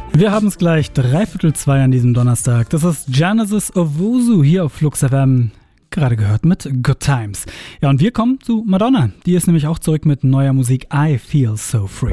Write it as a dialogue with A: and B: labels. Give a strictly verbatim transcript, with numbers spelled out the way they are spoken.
A: Wir haben es gleich dreiviertel zwei an diesem Donnerstag. Das ist Genesis Owusu hier auf Flux F M. Gerade gehört mit Good Times. Ja, und wir kommen zu Madonna. Die ist nämlich auch zurück mit neuer Musik I Feel So Free.